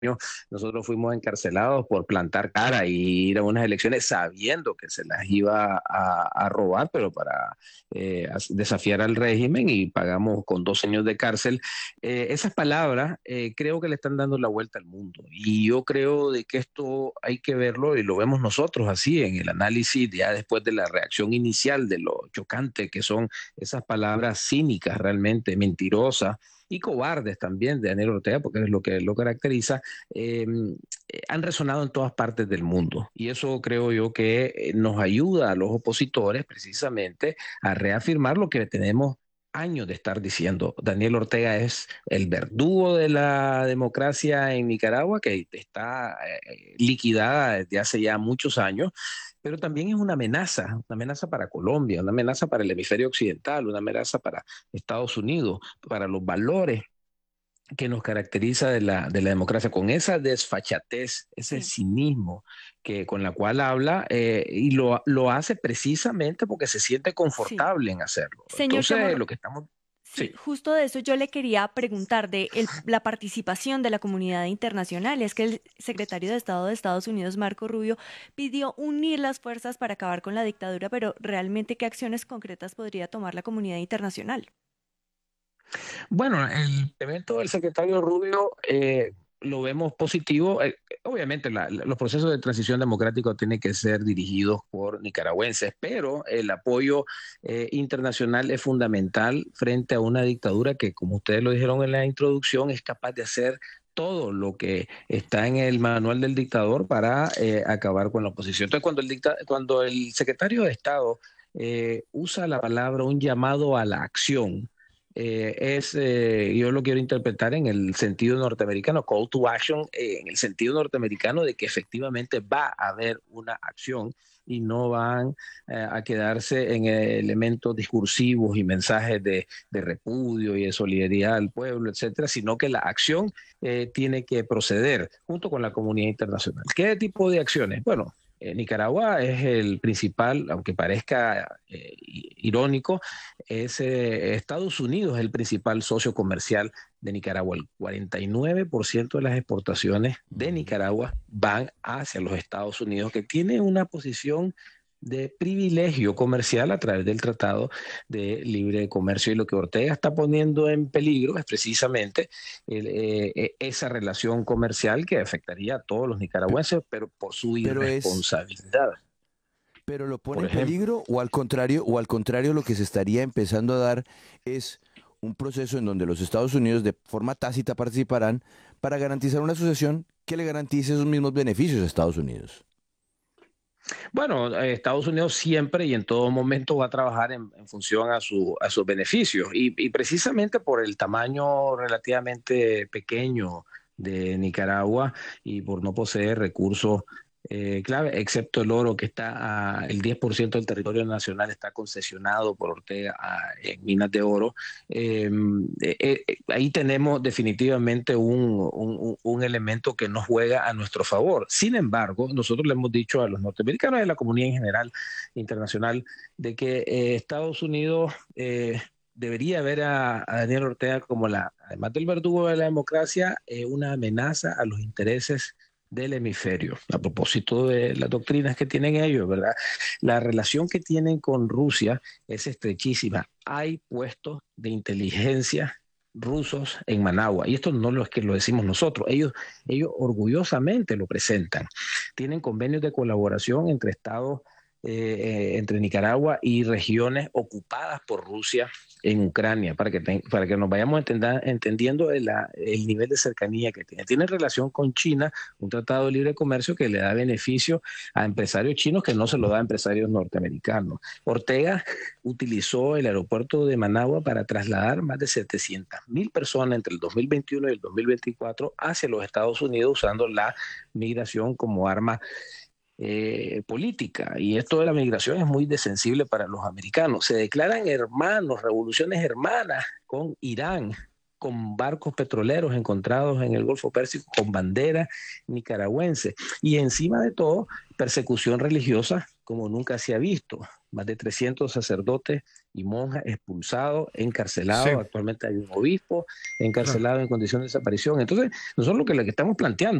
nosotros fuimos encarcelados por plantar cara y ir a unas elecciones sabiendo que se las iba a robar, pero para desafiar al régimen y pagamos con 2 años de cárcel. Esas palabras creo que le están dando la vuelta al mundo y yo creo de que esto hay que verlo y lo vemos nosotros así en el análisis ya después de la reacción inicial de lo chocante que son esas palabras cínicas, realmente mentirosas y cobardes también de Daniel Ortega, porque es lo que lo caracteriza, eh, han resonado en todas partes del mundo. Y eso creo yo que nos ayuda a los opositores precisamente a reafirmar lo que tenemos años de estar diciendo. Daniel Ortega es el verdugo de la democracia en Nicaragua, que está liquidada desde hace ya muchos años, pero también es una amenaza para Colombia, una amenaza para el hemisferio occidental, una amenaza para Estados Unidos, para los valores que nos caracteriza de la democracia, con esa desfachatez, ese Sí, cinismo con la cual habla, y lo hace precisamente porque se siente sí. confortable en hacerlo. Señor Entonces, Chamorro, lo que estamos... sí, Sí. justo de eso yo le quería preguntar la participación de la comunidad internacional. Es que el secretario de Estado de Estados Unidos, Marco Rubio, pidió unir las fuerzas para acabar con la dictadura, pero realmente, ¿qué acciones concretas podría tomar la comunidad internacional? Bueno, el evento del secretario Rubio lo vemos positivo. Obviamente, los procesos de transición democrática tienen que ser dirigidos por nicaragüenses, pero el apoyo internacional es fundamental frente a una dictadura que, como ustedes lo dijeron en la introducción, es capaz de hacer todo lo que está en el manual del dictador para acabar con la oposición. Entonces, cuando el secretario de Estado usa la palabra un llamado a la acción, yo lo quiero interpretar en el sentido norteamericano, call to action, en el sentido norteamericano de que efectivamente va a haber una acción y no van a quedarse en elementos discursivos y mensajes de repudio y de solidaridad al pueblo, etcétera, sino que la acción tiene que proceder junto con la comunidad internacional. ¿Qué tipo de acciones? Bueno, Nicaragua es el principal, aunque parezca irónico, Estados Unidos es el principal socio comercial de Nicaragua. El 49% de las exportaciones de Nicaragua van hacia los Estados Unidos, que tiene una posición de privilegio comercial a través del Tratado de Libre Comercio. Y lo que Ortega está poniendo en peligro es precisamente esa relación comercial que afectaría a todos los Pe- nicaragüenses, pero por su Pero es, irresponsabilidad, pero lo pone por en ejemplo. peligro o al contrario lo que se estaría empezando a dar es un proceso en donde los Estados Unidos de forma tácita participarán para garantizar una asociación que le garantice esos mismos beneficios a Estados Unidos. Bueno, Estados Unidos siempre y en todo momento va a trabajar en función a sus beneficios y precisamente por el tamaño relativamente pequeño de Nicaragua y por no poseer recursos clave, excepto el oro que está el 10% del territorio nacional está concesionado por Ortega en minas de oro. Ahí tenemos definitivamente un elemento que no juega a nuestro favor. Sin embargo, nosotros le hemos dicho a los norteamericanos y a la comunidad en general internacional de que Estados Unidos debería ver a Daniel Ortega como además del verdugo de la democracia, una amenaza a los intereses del hemisferio. A propósito de las doctrinas que tienen ellos, ¿verdad? La relación que tienen con Rusia es estrechísima. Hay puestos de inteligencia rusos en Managua. Y esto no es que lo decimos nosotros, ellos orgullosamente lo presentan. Tienen convenios de colaboración entre estados, entre Nicaragua y regiones ocupadas por Rusia en Ucrania, para que nos vayamos entendiendo el nivel de cercanía que tiene. Tiene relación con China, un tratado de libre comercio que le da beneficio a empresarios chinos que no se lo da a empresarios norteamericanos. Ortega utilizó el aeropuerto de Managua para trasladar más de 700.000 personas entre el 2021 y el 2024 hacia los Estados Unidos usando la migración como arma política. Y esto de la migración es muy sensible para los americanos. Se declaran hermanos, revoluciones hermanas con Irán, con barcos petroleros encontrados en el Golfo Pérsico con bandera nicaragüense. Y encima de todo, persecución religiosa como nunca se ha visto. más de 300 sacerdotes y monjas expulsados, encarcelados. Sí. Actualmente hay un obispo encarcelado en condición de desaparición. Entonces, nosotros lo que estamos planteando